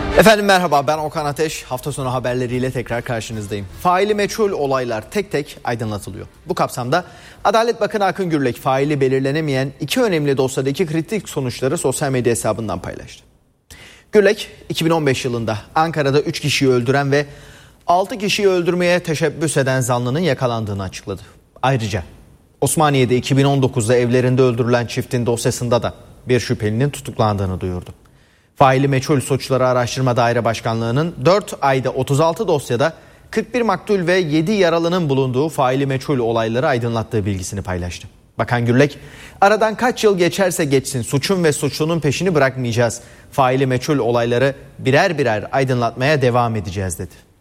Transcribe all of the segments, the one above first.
Efendim merhaba, ben Okan Ateş. Hafta sonu haberleriyle tekrar karşınızdayım. Faili meçhul olaylar tek tek aydınlatılıyor. Bu kapsamda Adalet Bakanı Akın Gürlek faili belirlenemeyen iki önemli dosyadaki kritik sonuçları sosyal medya hesabından paylaştı. Gürlek 2015 yılında Ankara'da 3 kişiyi öldüren ve 6 kişiyi öldürmeye teşebbüs eden zanlının yakalandığını açıkladı. Ayrıca Osmaniye'de 2019'da evlerinde öldürülen çiftin dosyasında da bir şüphelinin tutuklandığını duyurdu. Faili meçhul suçları araştırma daire başkanlığının 4 ayda 36 dosyada 41 maktul ve 7 yaralının bulunduğu faili meçhul olayları aydınlattığı bilgisini paylaştı. Bakan Gürlek, aradan kaç yıl geçerse geçsin suçun ve suçlunun peşini bırakmayacağız. Faili meçhul olayları birer birer aydınlatmaya devam edeceğiz dedi.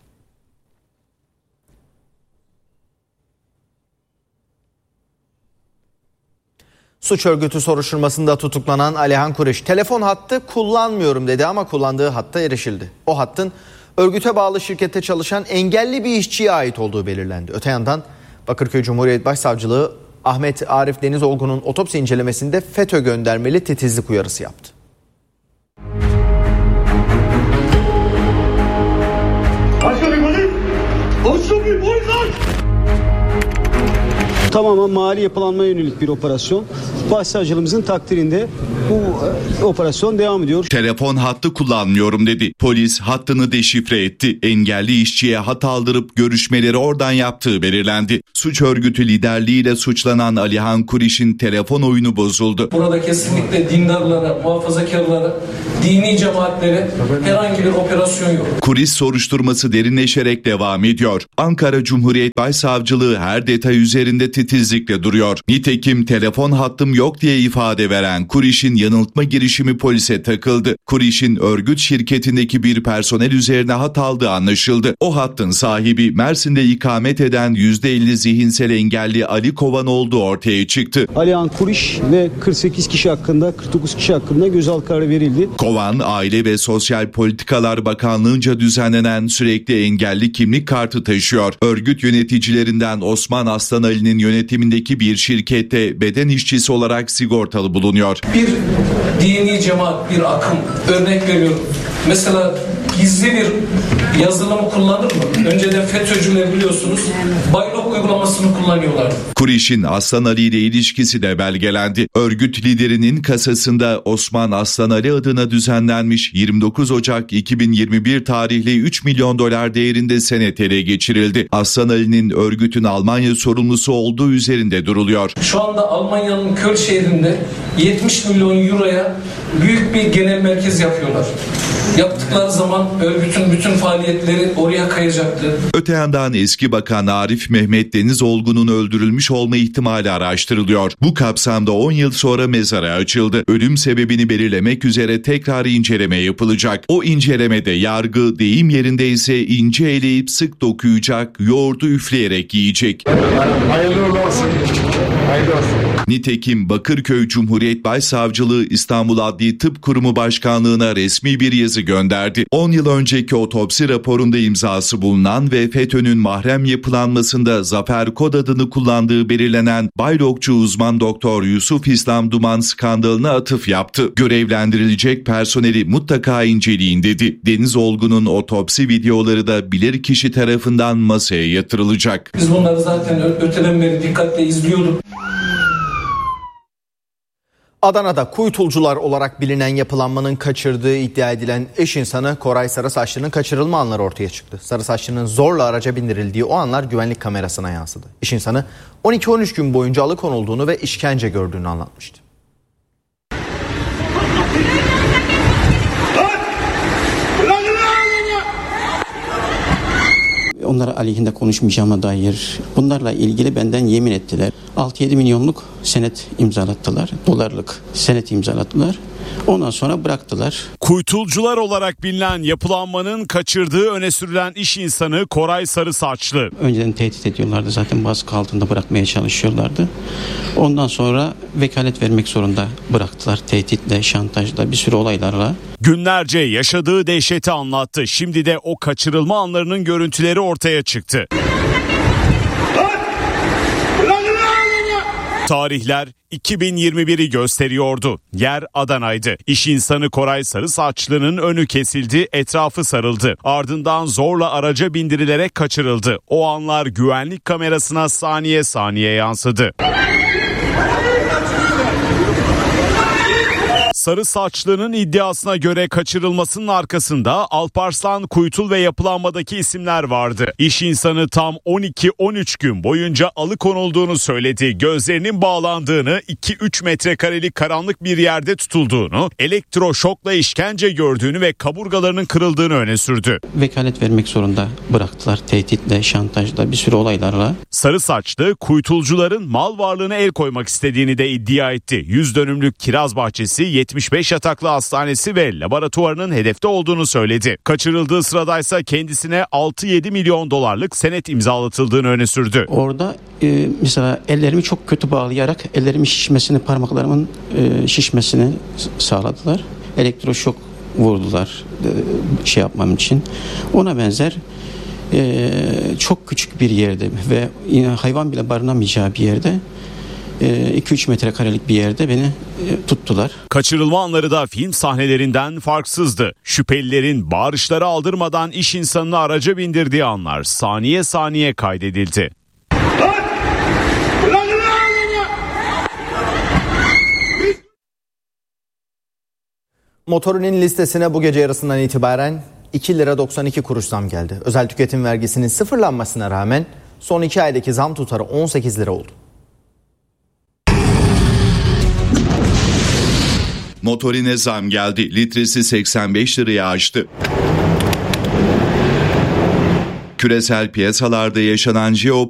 Suç örgütü soruşturmasında tutuklanan Alihan Kuriş, telefon hattı kullanmıyorum dedi ama kullandığı hatta erişildi. O hattın örgüte bağlı şirkette çalışan engelli bir işçiye ait olduğu belirlendi. Öte yandan Bakırköy Cumhuriyet Başsavcılığı Ahmet Arif Denizoğlu'nun otopsi incelemesinde FETÖ göndermeli titizlik uyarısı yaptı. Tamamen mali yapılanmaya yönelik bir operasyon. Başsavcılığımızın takdirinde bu operasyon devam ediyor. Telefon hattı kullanmıyorum dedi. Polis hattını deşifre etti. Engelli işçiye hat aldırıp görüşmeleri oradan yaptığı belirlendi. Suç örgütü liderliğiyle suçlanan Alihan Kuriş'in telefon oyunu bozuldu. Burada kesinlikle dindarlara, muhafazakarlara, dini cemaatlere herhangi bir operasyon yok. Kuriş soruşturması derinleşerek devam ediyor. Ankara Cumhuriyet Başsavcılığı her detay üzerinde titizlikle duruyor. Nitekim telefon hattım yok diye ifade veren Kuriş'in yanıltma girişimi polise takıldı. Kuriş'in örgüt şirketindeki bir personel üzerine hat aldığı anlaşıldı. O hattın sahibi Mersin'de ikamet eden %50 zihinsel engelli Ali Kovan olduğu ortaya çıktı. Alihan Kuriş ve 48 kişi hakkında 49 kişi hakkında gözaltı kararı verildi. Kovan, Aile ve Sosyal Politikalar Bakanlığı'nca düzenlenen sürekli engelli kimlik kartı taşıyor. Örgüt yöneticilerinden Osman Aslanali'nin yönetimindeki bir şirkette beden işçisi olarak sigortalı bulunuyor. Bir dini cemaat, bir akım, örnek veriyorum. Mesela gizli bir yazılımı kullanır mı? Önceden FETÖ'cüler biliyorsunuz Baylok uygulamasını kullanıyorlar. Kuriş'in Aslanali ile ilişkisi de belgelendi. Örgüt liderinin kasasında Osman Aslanali adına düzenlenmiş 29 Ocak 2021 tarihli 3 milyon dolar değerinde senet ele geçirildi. Aslanali'nin örgütün Almanya sorumlusu olduğu üzerinde duruluyor. Şu anda Almanya'nın Köln şehrinde 70 milyon euroya büyük bir genel merkez yapıyorlar. Yaptıkları zaman örgütün bütün faaliyetleri oraya kayacaktı. Öte yandan eski bakan Arif Mehmet Denizoğlu'nun öldürülmüş olma ihtimali araştırılıyor. Bu kapsamda 10 yıl sonra mezarı açıldı. Ölüm sebebini belirlemek üzere tekrar inceleme yapılacak. O incelemede yargı deyim yerindeyse ince eleyip sık dokuyacak, yoğurdu üfleyerek yiyecek. Hayırlı olsun. Hayırlı olsun. Nitekim Bakırköy Cumhuriyet Başsavcılığı İstanbul Adli Tıp Kurumu Başkanlığı'na resmi bir yazı gönderdi. 10 yıl önceki otopsi raporunda imzası bulunan ve FETÖ'nün mahrem yapılanmasında Zafer Kod adını kullandığı belirlenen Baylokçu uzman doktor Yusuf İslam Duman skandalına atıf yaptı. Görevlendirilecek personeli mutlaka inceleyin dedi. Denizoğlu'nun otopsi videoları da bilirkişi tarafından masaya yatırılacak. Biz bunları zaten öteden beri dikkatle izliyorduk. Adana'da kuytulcular olarak bilinen yapılanmanın kaçırdığı iddia edilen eş insanı Koray Sarısaçlı'nın kaçırılma anları ortaya çıktı. Sarısaçlı'nın zorla araca bindirildiği o anlar güvenlik kamerasına yansıdı. Eş insanı 12-13 gün boyunca alıkonulduğunu ve işkence gördüğünü anlatmıştı. Onlara aleyhinde konuşmayacağıma dair bunlarla ilgili benden yemin ettiler. 6-7 milyonluk senet imzalattılar. Dolarlık senet imzalattılar. Ondan sonra bıraktılar. Kuytulcular olarak bilinen yapılanmanın kaçırdığı öne sürülen iş insanı Koray Sarısaçlı. Önceden tehdit ediyorlardı, zaten baskı altında bırakmaya çalışıyorlardı. Ondan sonra vekalet vermek zorunda bıraktılar. Tehditle, şantajla, bir sürü olaylarla. Günlerce yaşadığı dehşeti anlattı. Şimdi de o kaçırılma anlarının görüntüleri ortaya çıktı. Tarihler 2021'i gösteriyordu. Yer Adana'ydı. İş insanı Koray Sarısaçlı'nın önü kesildi, etrafı sarıldı. Ardından zorla araca bindirilerek kaçırıldı. O anlar güvenlik kamerasına saniye saniye yansıdı. Sarısaçlı'nın iddiasına göre kaçırılmasının arkasında Alparslan, Kuytul ve yapılanmadaki isimler vardı. İş insanı tam 12-13 gün boyunca alıkonulduğunu söyledi. Gözlerinin bağlandığını, 2-3 metrekarelik karanlık bir yerde tutulduğunu, elektroşokla işkence gördüğünü ve kaburgalarının kırıldığını öne sürdü. Vekalet vermek zorunda bıraktılar. Tehditle, şantajla, bir sürü olaylarla. Sarısaçlı, kuytulcuların mal varlığına el koymak istediğini de iddia etti. 100 dönümlük kiraz bahçesi, 75 yataklı hastanesi ve laboratuvarının hedefte olduğunu söyledi. Kaçırıldığı sıradaysa kendisine 6-7 milyon dolarlık senet imzalatıldığını öne sürdü. Orada mesela ellerimi çok kötü bağlayarak ellerimin şişmesini, parmaklarımın şişmesini sağladılar. Elektroşok vurdular şey yapmam için. Ona benzer çok küçük bir yerde ve hayvan bile barınamayacağı bir yerde 2-3 metrekarelik bir yerde beni tuttular. Kaçırılma anları da film sahnelerinden farksızdı. Şüphelilerin bağırışları aldırmadan iş insanını araca bindirdiği anlar saniye saniye kaydedildi. Motorinin listesine bu gece yarısından itibaren 2 lira 92 kuruş zam geldi. Özel tüketim vergisinin sıfırlanmasına rağmen son 2 aydaki zam tutarı 18 lira oldu. Motorine zam geldi. Litresi 85 liraya aştı. Küresel piyasalarda yaşanan